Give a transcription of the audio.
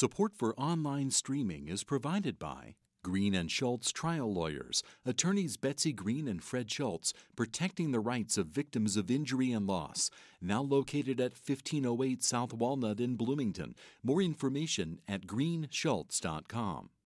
Support for online streaming is provided by Green and Schultz Trial Lawyers, attorneys Betsy Green and Fred Schultz, protecting the rights of victims of injury and loss. Now located at 1508 South Walnut in Bloomington. More information at greenschultz.com.